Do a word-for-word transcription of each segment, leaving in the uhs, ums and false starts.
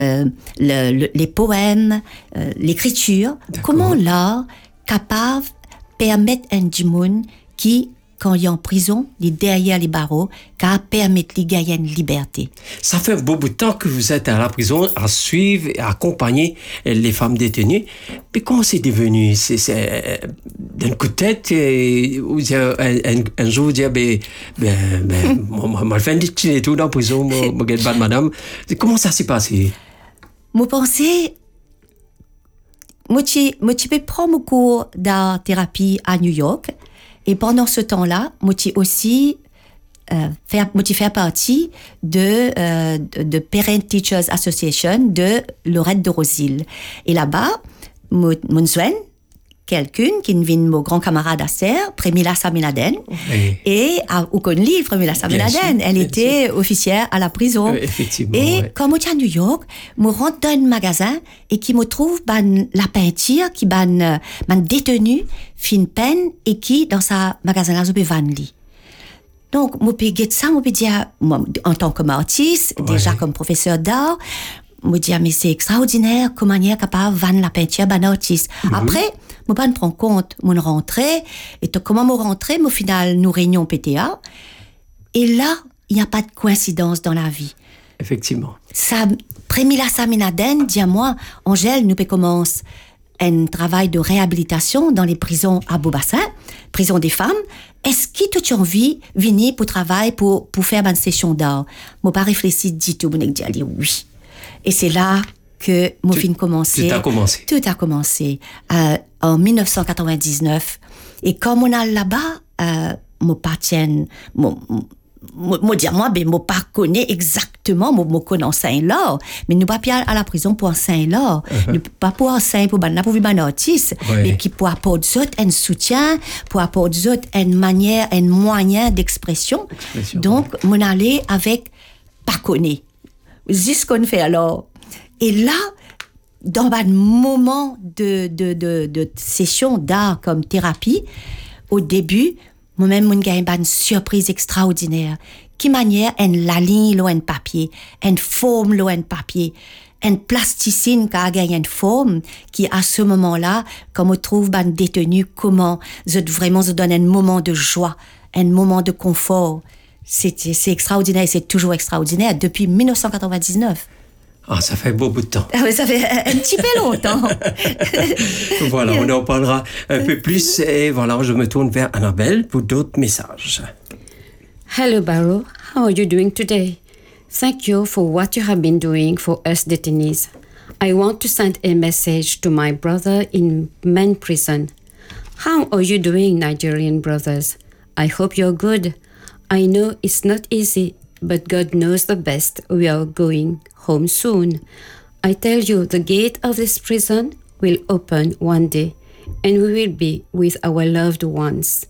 euh, le, le, les poèmes, euh, l'écriture. D'accord. Comment l'art capable permettre un monde qui, quand il est en prison, il est derrière les barreaux, car permettre de gagner une liberté. Ça fait un beau bout de temps que vous êtes à la prison à suivre et à accompagner les femmes détenues. Mais comment c'est devenu? C'est, c'est d'un coup de tête, et, un, un, un jour, vous dites, ben, ben, ben, moi, je fais un tout dans la prison, moi, je gagne pas de madame. Comment ça s'est passé? Moi, pensais, moi, je peux prendre mon cours d'art-thérapie à New York. Et pendant ce temps-là, moi, j'ai aussi euh, faire, moi, j'ai fait partie de, euh, de, de Parent Teachers Association de Lorette de Rosil. Et là-bas, mon soin, quelqu'un qui vient mon grand camarade à serre, Premila Saminaden, oui. Et à Oukonli, Premila Saminaden, elle bien était sûr. Officière à la prison. Euh, effectivement. Et ouais. quand moi, à New York, je rentre dans un magasin et qui me trouve ban, la peinture qui ban, ban détenu, fin peine, et qui, dans sa magasin-là, je peux vendre. Donc, je peux dire ça, je peux dire, moi, en tant qu'artiste, ouais. Déjà comme professeur d'art, je dis, mais c'est extraordinaire comment on est capable de vendre la peinture d'un artiste. Mm-hmm. Après, je ne me prends compte, je rentrais, et comment je rentrais, au final, nous réunions P T A, et là, il n'y a pas de coïncidence dans la vie. Effectivement. Ça, Premila Saminaden dit à moi, Angèle, nous commençons un travail de réhabilitation dans les prisons à Beaubassin, prison des femmes. Est-ce que tu as envie de venir pour travailler, pour, pour faire une session d'art? Je n'ai pas réfléchi du tout, je me dis oui. Et c'est là que mon film commençait. Tout a commencé. Tout a commencé euh, en dix-neuf cent quatre-vingt-dix-neuf. Et comme on a là-bas, euh, mon patien, mon, mon dire moi, ben, mon pas connaît exactement, mon, mon connaît Saint-Laure, mais nous pas bien à la prison pour un Saint-Laure, uh-huh. Nous pas pour un Saint pour ban pour un artiste, ouais. Mais qui pour apporter autres un soutien, pour apporter autres une manière, un moyen d'expression. Expression, donc, ouais. Mon allait avec pas connaît. C'est ce qu'on fait alors. Et là, dans un moment de, de, de, de session d'art comme thérapie, au début, moi-même, j'ai eu une surprise extraordinaire. Qui manière, une la ligne, loin de papier, une forme, loin de papier, une plasticine qui a gagné une forme, qui, à ce moment-là, comme on trouve un détenu, comment, je, vraiment, je donne un moment de joie, un moment de confort. C'est, c'est extraordinaire, c'est toujours extraordinaire depuis dix-neuf cent quatre-vingt-dix-neuf. Ah, ça fait beaucoup de temps. Ah oui, ça fait un petit peu longtemps. Voilà, on en parlera un peu plus. Et voilà, je me tourne vers Annabelle pour d'autres messages. Hello, Barrow. How are you doing today? Thank you for what you have been doing for us detainees. I want to send a message to my brother in men prison. How are you doing, Nigerian brothers? I hope you're good. I know it's not easy, but God knows the best. We are going home soon. I tell you, the gate of this prison will open one day, and we will be with our loved ones.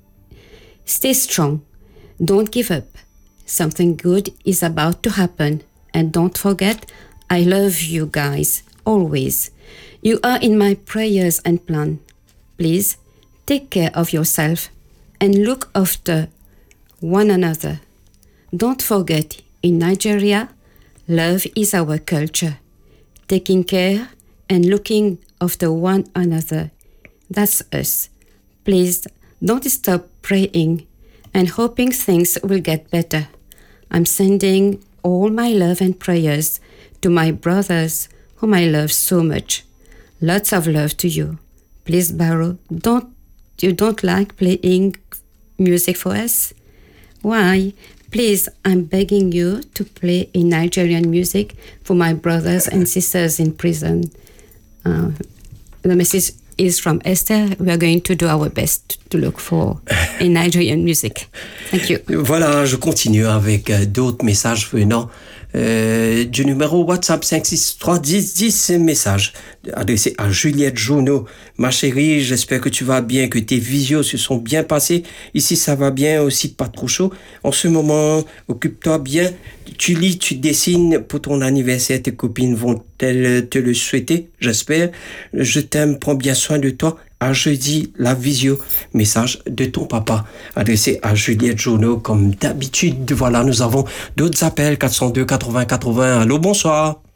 Stay strong. Don't give up. Something good is about to happen. And don't forget, I love you guys, always. You are in my prayers and plan. Please, take care of yourself and look after one another. Don't forget, in Nigeria, love is our culture. Taking care and looking after one another. That's us. Please, don't stop praying and hoping things will get better. I'm sending all my love and prayers to my brothers whom I love so much. Lots of love to you. Please, Barrow, don't you don't like playing music for us? Why? Please, I'm begging you to play in Nigerian music for my brothers and sisters in prison. Uh, the message is from Esther. We are going to do our best to look for in Nigerian music. Thank you. Voilà, je continue avec euh, d'autres messages venant euh, du numéro WhatsApp cinq six trois dix dix, message adressé à Juliette Journeau. Ma chérie, j'espère que tu vas bien, que tes visios se sont bien passés. Ici, ça va bien, aussi pas trop chaud. En ce moment, occupe-toi bien. Tu lis, tu dessines pour ton anniversaire. Tes copines vont-elles te le souhaiter? J'espère. Je t'aime, prends bien soin de toi. À jeudi, la visio. Message de ton papa, adressé à Juliette Journeau, comme d'habitude. Voilà, nous avons d'autres appels, quatre cent deux quatre-vingts quatre-vingts. Allô, bonsoir.